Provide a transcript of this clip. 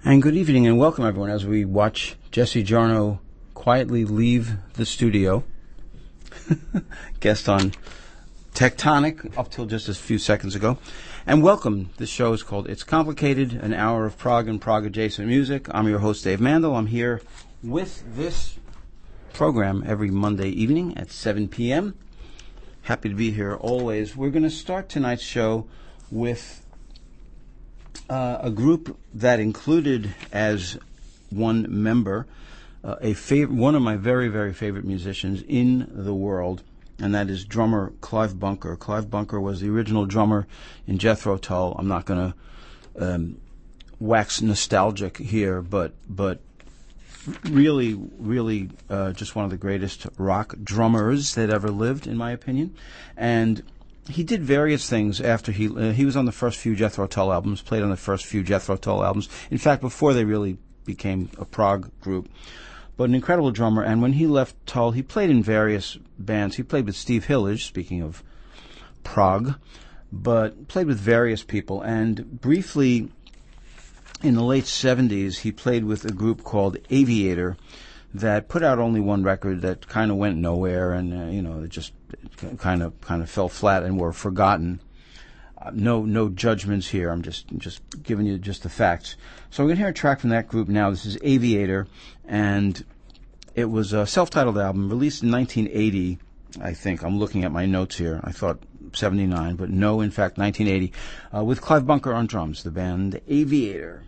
And good evening and welcome everyone as we watch Jesse Jarnow quietly leave the studio. Guest on Tectonic up till just a few seconds ago. And welcome. This show is called It's Complicated, an hour of prog and prog-adjacent music. I'm your host, Dave Mandel. I'm here with this program every Monday evening at 7 p.m. Happy to be here always. We're going to start tonight's show with a group that included as one member one of my very, very favorite musicians in the world, and that is drummer Clive Bunker. Clive Bunker was the original drummer in Jethro Tull. I'm not going to wax nostalgic here, but really, really just one of the greatest rock drummers that ever lived, in my opinion. And he did various things after he was on the first few Jethro Tull albums, played on the first few Jethro Tull albums. In fact, before they really became a prog group. But an incredible drummer, and when he left Tull, he played in various bands. He played with Steve Hillage, speaking of prog, but played with various people. And briefly, in the late 70s, he played with a group called Aviator that put out only one record that kind of went nowhere, and it just kind of fell flat and were forgotten. No judgments here. I'm just giving you just the facts. So we're going to hear a track from that group now. This is Aviator, and it was a self-titled album released in 1980, I think. I'm looking at my notes here. I thought 79, but no, in fact, 1980, with Clive Bunker on drums, the band Aviator.